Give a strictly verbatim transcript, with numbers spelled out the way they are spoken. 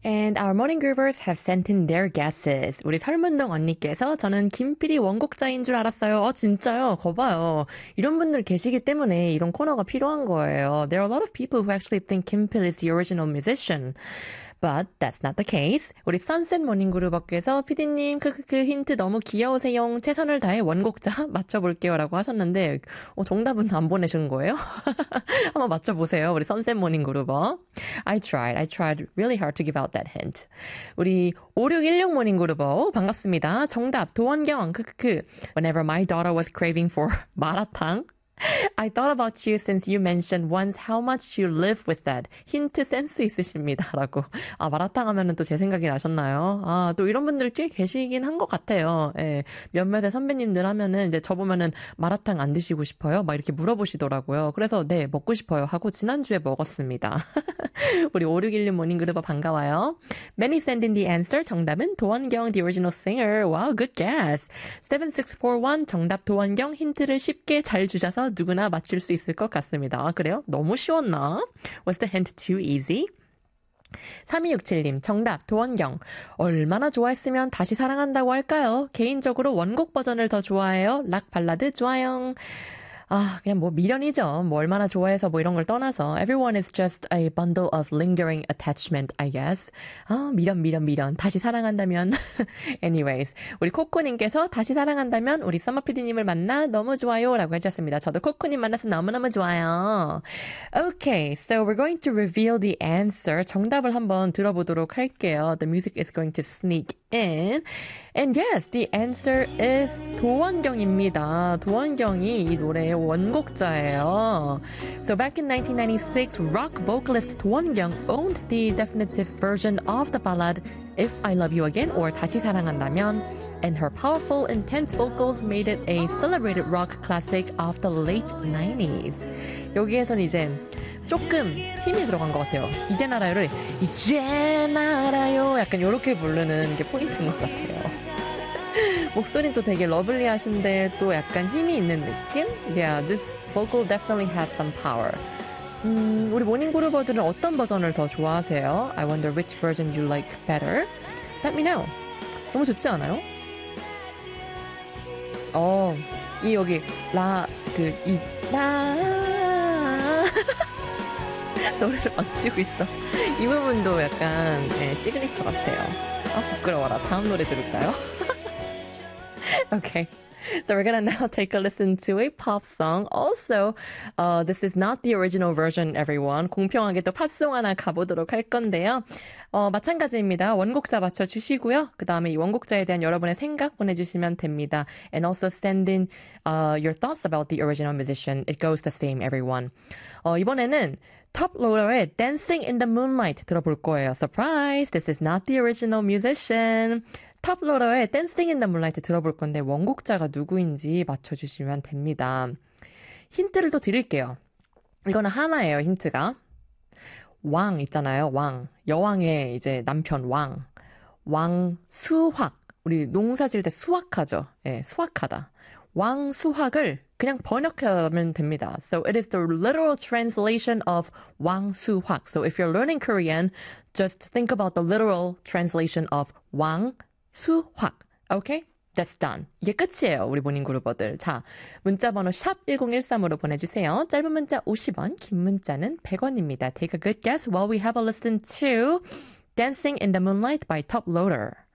And our morning groovers have sent in their guesses. 우리 설문동 언니께서 저는 김필이 원곡자인 줄 알았어요. 어, 진짜요? 거봐요. 이런 분들 계시기 때문에 이런 코너가 필요한 거예요. There are a lot of people who actually think Kim Pil is the original musician. But that's not the case. 우리 선셋 모닝그룹업께서 피디님 크크크 힌트 너무 귀여우세요. 최선을 다해 원곡자 맞춰볼게요 라고 하셨는데 어, 정답은 안 보내신 거예요? 한번 맞춰보세요. 우리 선셋 모닝그룹업. I tried. I tried really hard to give out that hint. 우리 오육일육 모닝그룹업 반갑습니다. 정답 도원경 크크크. Whenever my daughter was craving for 마라탕 I thought about you since you mentioned once how much you live with that. 힌트 센스 있으십니다. 라고. 아, 마라탕 하면은 또 제 생각이 나셨나요? 아, 또 이런 분들 꽤 계시긴 한 것 같아요. 예. 몇몇의 선배님들 하면은 이제 저보면은 마라탕 안 드시고 싶어요? 막 이렇게 물어보시더라고요. 그래서 네, 먹고 싶어요. 하고 지난주에 먹었습니다. 우리 오육일육 모닝그룹 반가워요. Many send in the answer. 정답은 도원경, the original singer. Wow, good guess. 칠육사일 정답 도원경 힌트를 쉽게 잘 주셔서 누구나 맞출 수 있을 것 같습니다. 아, 그래요? 너무 쉬웠나? Was the hint too easy? 삼이육칠님 정답 도원경. 얼마나 좋아했으면 다시 사랑한다고 할까요? 개인적으로 원곡 버전을 더 좋아해요. 락 발라드 좋아요. 아, 그냥 뭐 미련이죠. 뭐 얼마나 좋아해서 뭐 이런 걸 떠나서 everyone is just a bundle of lingering attachment, I guess. 아, 미련 미련 미련. 다시 사랑한다면. Anyways, 우리 코코님께서 다시 사랑한다면 우리 서머 피디님을 만나 너무 좋아요 라고 해주셨습니다. 저도 코코님 만나서 너무너무 좋아요. Okay, so we're going to reveal the answer. 정답을 한번 들어보도록 할게요. The music is going to sneak in. And yes, the answer is 도원경입니다. 도원경이 이 노래의 원곡자예요. So back in nineteen ninety-six, rock vocalist 도원경 owned the definitive version of the ballad If I Love You Again or 다시 사랑한다면, and her powerful, intense vocals made it a celebrated rock classic of the late nineties. 여기에서는 이제 조금 힘이 들어간 것 같아요. 이제 알아요를 이제 알아요 약간 이렇게 부르는 게 포인트인 것 같아요. 목소리도 되게 러블리하신데 또 약간 힘이 있는 느낌? Yeah, this vocal definitely has some power. 음, 우리 모닝그루버들은 어떤 버전을 더 좋아하세요? I wonder which version you like better. Let me know. 너무 좋지 않아요? 어, 이 여기 라, 그, 이, 라 노래를 망치고 있어. 이 부분도 약간 네, 시그니처 같아요. 아, 부끄러워라. 다음 노래 들을까요? Okay. So we're gonna now take a listen to a pop song. Also, uh, this is not the original version, everyone. 공평하게 또 팝송 하나 가보도록 할 건데요. 어, 마찬가지입니다. 원곡자 맞춰주시고요. 그 다음에 이 원곡자에 대한 여러분의 생각 보내주시면 됩니다. And also send in uh, your thoughts about the original musician. It goes the same, everyone. 어, 이번에는 톱로더의 Dancing in the Moonlight 들어볼 거예요. Surprise! This is not the original musician. 톱로더의 Dancing in the Moonlight 들어볼 건데 원곡자가 누구인지 맞춰주시면 됩니다. 힌트를 또 드릴게요. 이거는 하나예요, 힌트가. 왕 있잖아요, 왕. 여왕의 이제 남편 왕. 왕수확. 우리 농사 지을 때 수확하죠. 예, 수확하다. 왕수확을 그냥 번역하면 됩니다. So it is the literal translation of 왕수확. So if you're learning Korean, just think about the literal translation of 왕수확. Okay? That's done. 이게 끝이에요. 우리 모닝그루버들. 자, 문자번호 샵 일공일삼으로 보내주세요. 짧은 문자 오십 원, 긴 문자는 백 원입니다. Take a good guess while we have a listen to Dancing in the Moonlight by Top Loader.